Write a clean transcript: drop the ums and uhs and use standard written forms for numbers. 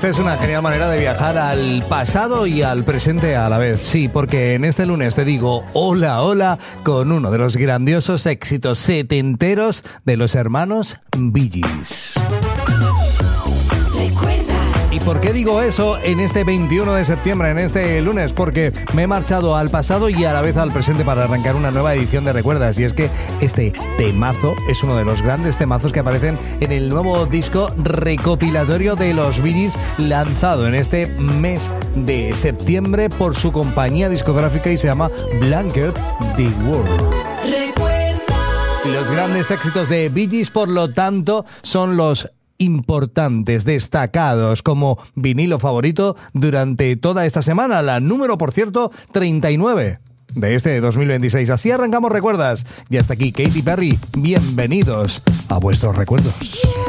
esta es una genial manera de viajar al pasado y al presente a la vez. Sí, porque en este lunes te digo hola, hola, con uno de los grandiosos éxitos setenteros de los hermanos Bee Gees. ¿Y por qué digo eso en este 21 de septiembre, en este lunes? Porque me he marchado al pasado y a la vez al presente para arrancar una nueva edición de Recuerdas. Y es que este temazo es uno de los grandes temazos que aparecen en el nuevo disco recopilatorio de los Bee Gees, lanzado en este mes de septiembre por su compañía discográfica y se llama Blanket the World. Los grandes éxitos de Bee Gees, por lo tanto, son los importantes, destacados como vinilo favorito durante toda esta semana, la número, por cierto, 39 de este 2026. Así arrancamos Recuerdas. Y hasta aquí Katy Perry. Bienvenidos a vuestros recuerdos.